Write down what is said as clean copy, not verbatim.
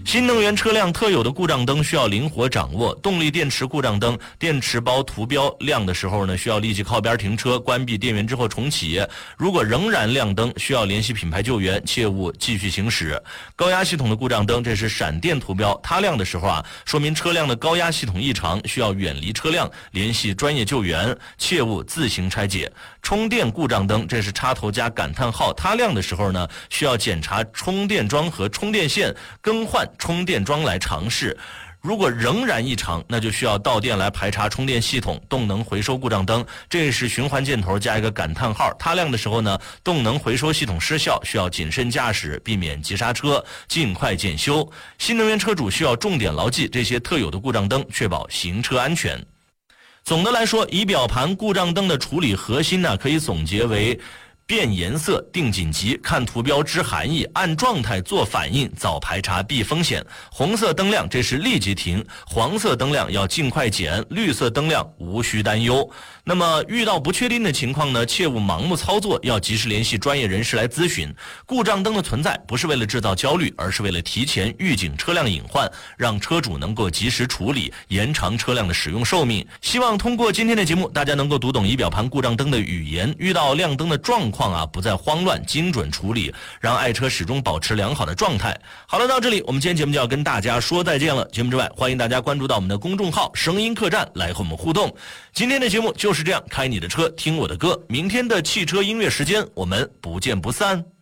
新能源车辆特有的故障灯需要灵活掌握，动力电池故障灯电池包图标亮的时候呢，需要立即靠边停车，关闭电源之后重启。如果仍然亮灯，需要联系品牌救援，切勿继续行驶。高压系统的故障灯，这是闪电图标，它亮的时候说明车辆的高压系统异常，需要远离车辆，联系专业救援，切勿自行拆解。充电故障灯，这是插头加感叹号，它亮的时候呢，需要检查充电桩和充电线，更换充电桩来尝试。如果仍然异常，那就需要到店来排查充电系统。动能回收故障灯，这是循环箭头加一个感叹号，它亮的时候呢，动能回收系统失效，需要谨慎驾驶，避免急刹车，尽快检修。新能源车主需要重点牢记这些特有的故障灯，确保行车安全。总的来说，仪表盘故障灯的处理核心呢，可以总结为变颜色、定紧急、看图标知含义、按状态做反应、早排查避风险。红色灯亮，这是立即停；黄色灯亮要尽快减；绿色灯亮无需担忧。那么遇到不确定的情况呢，切勿盲目操作，要及时联系专业人士来咨询。故障灯的存在不是为了制造焦虑，而是为了提前预警车辆隐患，让车主能够及时处理，延长车辆的使用寿命。希望通过今天的节目，大家能够读懂仪表盘故障灯的语言，遇到亮灯的状况不再慌乱，精准处理，让爱车始终保持良好的状态。好了，到这里我们今天节目就要跟大家说再见了。节目之外，欢迎大家关注到我们的公众号声音客栈来和我们互动。今天的节目就是这样，开你的车听我的歌，明天的汽车音乐时间我们不见不散。